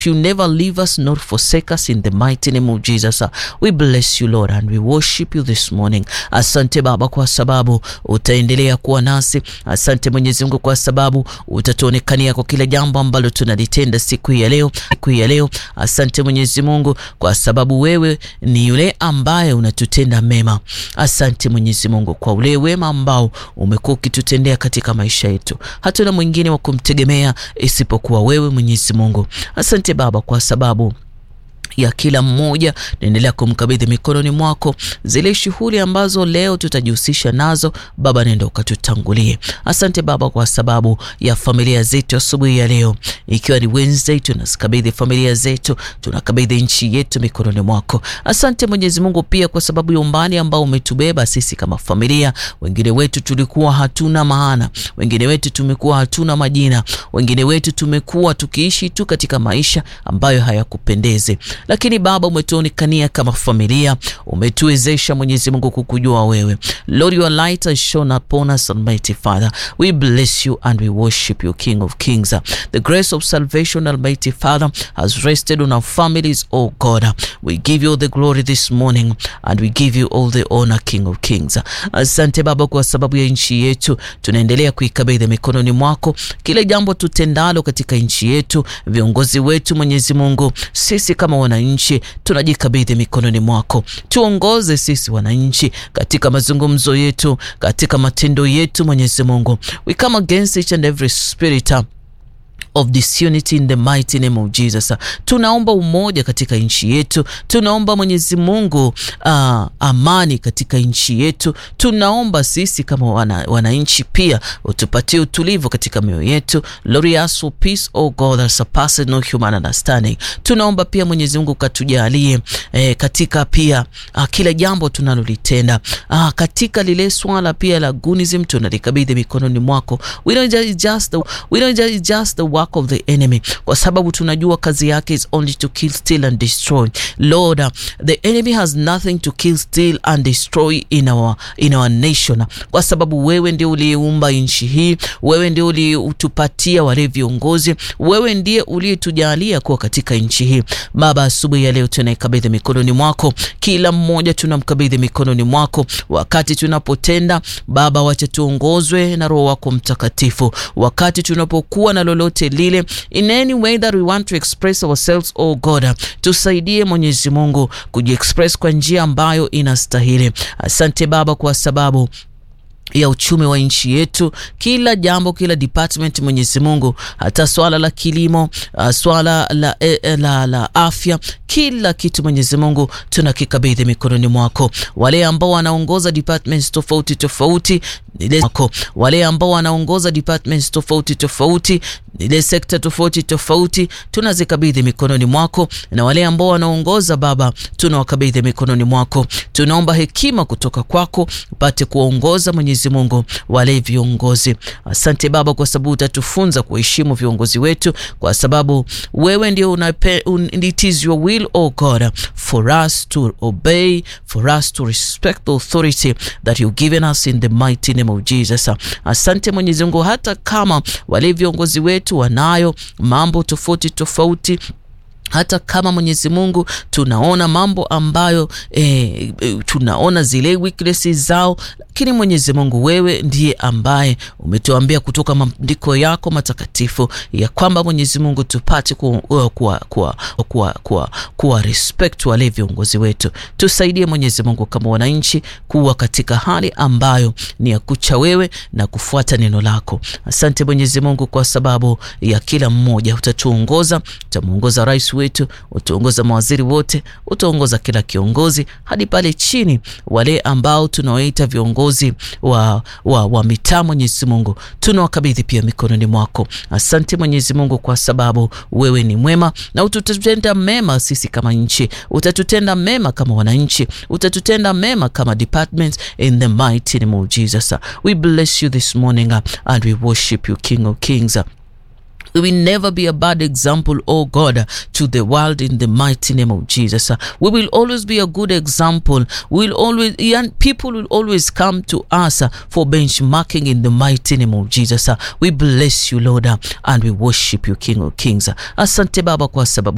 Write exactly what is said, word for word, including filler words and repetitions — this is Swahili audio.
You never leave us nor forsake us in the mighty name of Jesus. We bless you Lord and we worship you this morning. Asante Baba kwa sababu utaendelea kuwa nasi. Asante Mwenyezi Mungu kwa sababu utatuonekania kwa kila jambo ambalo tunalitenda siku ya leo. Siku ya leo. Asante Mwenyezi Mungu kwa sababu wewe ni yule ambaye unatutenda mema. Asante Mwenyezi Mungu kwa ule wema ambao umekuwa ukitutendea katika maisha yetu. Hatuna mwingine wa kumtegemea isipokuwa wewe Mwenyezi Mungu. Asante Baba kwa sababu ya kila mmoja, naendelea kumkabidhi mikononi mwako zile shughuli ambazo leo tutajihusisha nazo. Baba, nenda ukatutangulie. Asante Baba kwa sababu ya familia zetu asubuhi ya leo, ikiwa ni Wednesday, tunakabidhi familia zetu, tunakabidhi nchi yetu mikononi mwako. Asante Mwenyezi Mungu pia kwa sababu ya umbali ambao umetubeba sisi kama familia. Wengine wetu tulikuwa hatuna maana, wengine wetu tumekuwa hatuna majina, wengine wetu tumekuwa tukiishi tu katika maisha ambayo hayakupendeze. Lakini Baba, umetuonekania kama familia, umetuwezesha Mwenyezi Mungu kukujua wewe. Lord, your light has shone upon us, Almighty Father. We bless you and we worship you, King of Kings. The grace of salvation, Almighty Father, has rested on our families, oh God. We give you the glory this morning and we give you all the honor, King of Kings. Asante Baba kwa sababu ya nchi yetu, tunaendelea kuikabidhi mikononi mwako. Kile jambo tutendalo katika nchi yetu, viongozi wetu Mwenyezi Mungu, sisi kama wananchi tunajikabidhi mikononi mwako. Tuongoze sisi wananchi katika mazungumzo yetu, katika matendo yetu Mwenyezi Mungu. We come against each and every spirit of disunity in the mighty name of Jesus. Tunaomba umoja katika nchi yetu. Tunaomba Mwenyezi Mungu uh, amani katika nchi yetu. Tunaomba sisi kama wana, wananchi pia utupatie utulivu katika mioyo yetu. Lord, we ask for peace, oh God, that surpasses no human understanding. Tunaomba pia Mwenyezi Mungu katujalie eh, katika pia uh, kila jambo tunalolitenda. Uh, katika lile swala pia la gunism tunalikabidhi mikononi mwako. We don't just the, we don't just the work of the enemy, kwa sababu tunajua kazi yake is only to kill, steal and destroy. Lord, uh, the enemy has nothing to kill, steal and destroy in our in our nation, kwa sababu wewe ndiye uliyeumba nchi hii, wewe ndiye uliyetupatia wale viongozi, wewe ndiye uliyetujalia kuwa katika nchi hii. Baba, asubuhi ya leo tunaikabidhi mikononi mwako. Kila mmoja tunamkabidhi mikononi mwako. Wakati tunapotenda Baba, wacha tuongozwe na Roho wako Mtakatifu. Wakati tunapokuwa na lolote lile, in any way that we want to express ourselves, oh God, tusaidie Mwenyezi Mungu kujiexpress kwa njia ambayo inastahili. Asante Baba kwa sababu ya uchumi wa nchi yetu, kila jambo, kila department Mwenyezi Mungu, hata swala la kilimo, swala la, la, la, la afya, kila kitu Mwenyezi Mungu tunakikabidhi mikononi mwako. Wale ambao wanaongoza departments tofauti tofauti, wale ambao wanaongoza departments tofauti tofauti, ile sekta tofauti tofauti, tunazikabidhi mikononi mwako. Na wale ambao wanaongoza Baba, tunawakabidhi mikononi mwako. Tunaomba hekima kutoka kwako upate kuongoza Mwenyezi Mungu wale viongozi. Asante Baba kwa sababu utatufunza kuheshimu viongozi wetu, kwa sababu wewe ndio unape, un, it is your will, oh God, for us to obey, for us to respect the authority that you've given us in the mighty name of Jesus. Asante Mwenyezi Mungu, hata kama wale viongozi wetu wanayo mambo tofauti tofauti, hata kama Mwenyezi Mungu tunaona mambo ambayo eh, tunaona zile weaknesses zao, lakini Mwenyezi Mungu wewe ndiye ambaye umetuambia kutoka maandiko yako matakatifu ya kwamba Mwenyezi Mungu tupate kuwa kuwa kuwa kuwa kuwa, kuwa respect wale viongozi wetu. Tusaidie Mwenyezi Mungu kama wananchi kuwa katika hali ambayo ni ya kucha wewe na kufuata neno lako. Asante Mwenyezi Mungu kwa sababu ya kila mmoja. Utatuongoza, utamuongoza rais wetu, utaongoza mawaziri wote, utaongoza kila kiongozi hadi pale chini, wale ambao tunaoita viongozi wa wa, wa mitaa. Mwenyezi Mungu tunawakabidhi pia mikononi mwako. Asante Mwenyezi Mungu kwa sababu wewe ni mwema na utatutenda mema sisi kama nchi, utatutenda mema kama wananchi, utatutenda mema kama departments, in the mighty name of Jesus. We bless you this morning and we worship you, King of Kings. We will never be a bad example, oh God, to the world in the mighty name of Jesus. We will always be a good example. We will always, young people will always come to us for benchmarking in the mighty name of Jesus. We bless you, Lord, and we worship you, King of Kings. Asante Baba kwa sababu